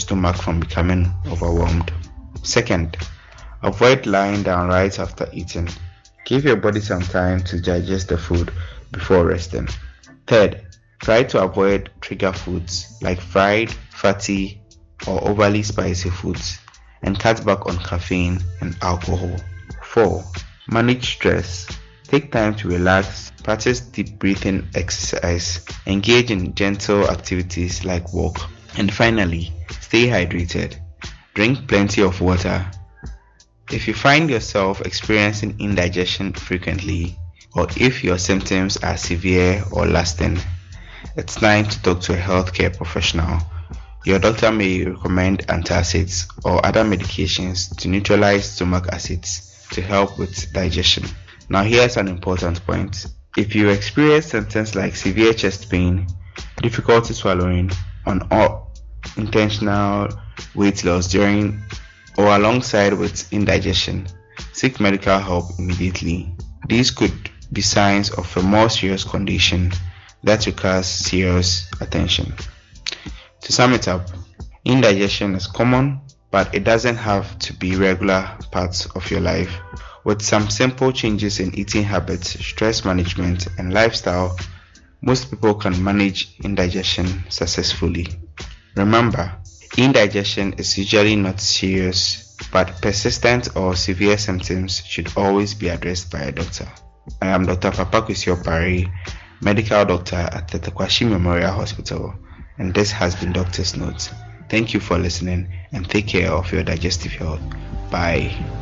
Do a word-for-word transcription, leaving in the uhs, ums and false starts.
stomach from becoming overwhelmed. Second, avoid lying down right after eating. Give your body some time to digest the food before resting. Third, try to avoid trigger foods like fried, fatty, or overly spicy foods, and cut back on caffeine and alcohol. Four, manage stress. Take time to relax, practice deep breathing exercise, engage in gentle activities like walk. And finally, stay hydrated. Drink plenty of water. If you find yourself experiencing indigestion frequently, or if your symptoms are severe or lasting, it's time to talk to a healthcare professional. Your doctor may recommend antacids or other medications to neutralize stomach acids to help with digestion. Now here's an important point. If you experience symptoms like severe chest pain, difficulty swallowing, or intentional weight loss during or alongside with indigestion, seek medical help immediately. These could be signs of a more serious condition that requires serious attention. To sum it up, indigestion is common, but it doesn't have to be regular parts of your life. With some simple changes in eating habits, stress management, and lifestyle, most people can manage indigestion successfully. Remember, indigestion is usually not serious, but persistent or severe symptoms should always be addressed by a doctor. I am Doctor Papakusio Pari, medical doctor at the Tekwashie Memorial Hospital, and this has been Doctor's Notes. Thank you for listening and take care of your digestive health. Bye.